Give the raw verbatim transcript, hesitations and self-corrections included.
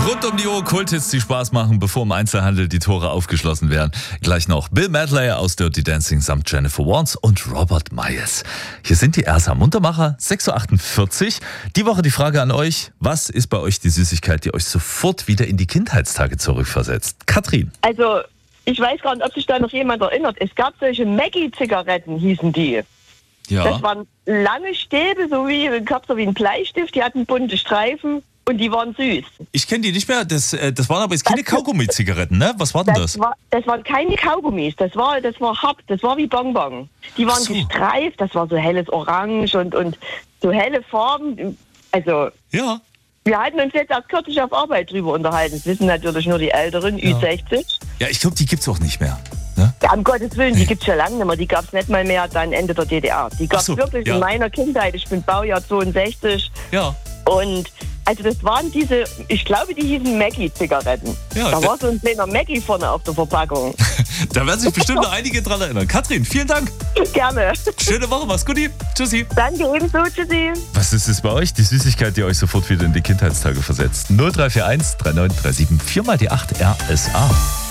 Rund um die Uhr Kulthits, die Spaß machen, bevor im Einzelhandel die Tore aufgeschlossen werden. Gleich noch Bill Medley aus Dirty Dancing samt Jennifer Warnes und Robert Miles. Hier sind die Ersa Muntermacher, sechs Uhr achtundvierzig. Die Woche die Frage an euch, was ist bei euch die Süßigkeit, die euch sofort wieder in die Kindheitstage zurückversetzt? Katrin. Also, ich weiß gar nicht, ob sich da noch jemand erinnert. Es gab solche Maggi-Zigaretten, hießen die. Ja. Das waren lange Stäbe, so wie, so wie ein Bleistift, die hatten bunte Streifen. Und die waren süß. Ich kenne die nicht mehr. Das, das waren aber jetzt keine Kaugummi-Zigaretten, ne? Was war denn das? Das, war, das waren keine Kaugummis. Das war, das war hart. Das war wie Bonbon. Die waren so. gestreift. Das war so helles Orange und, und so helle Farben. Also, ja. Wir hatten uns jetzt erst kürzlich auf Arbeit drüber unterhalten. Das wissen natürlich nur die Älteren, ja. Ü sechzig. Ja, ich glaube, die gibt's auch nicht mehr. Ne? Ja, um Gottes Willen, die gibt's schon lange nicht mehr. Die gab's nicht mal mehr dann Ende der D D R. Die gab's so, wirklich ja. in meiner Kindheit. Ich bin Baujahr zweiundsechzig. Ja. Und also das waren diese, ich glaube, die hießen Maggi-Zigaretten. Ja, da war so ein kleiner Maggi vorne auf der Verpackung. Da werden sich bestimmt noch einige dran erinnern. Katrin, vielen Dank. Gerne. Schöne Woche, mach's gut. Tschüssi. Danke ebenso, tschüssi. Was ist es bei euch? Die Süßigkeit, die euch sofort wieder in die Kindheitstage versetzt. null drei vier eins drei neun drei sieben vier mal die acht R S A.